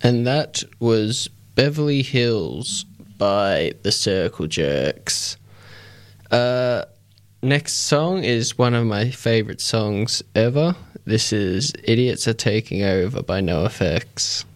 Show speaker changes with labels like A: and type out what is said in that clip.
A: And that was Beverly Hills by the Circle Jerks. Next song is one of my favourite songs ever. This is Idiots Are Taking Over by NoFX.